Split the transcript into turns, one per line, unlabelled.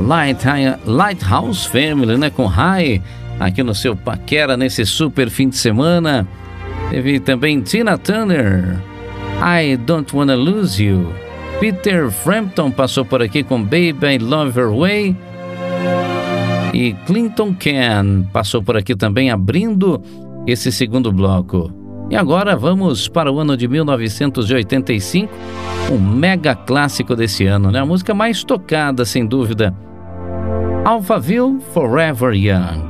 Lighthouse Family, né? Com High, aqui no seu Paquera, nesse super fim de semana. Teve também Tina Turner, I Don't Wanna Lose You. Peter Frampton passou por aqui com Baby I Love Your Way. E Clinton Can passou por aqui também, abrindo esse segundo bloco. E agora vamos para o ano de 1985, um mega clássico desse ano, né? A música mais tocada, sem dúvida. Alphaville, Forever Young.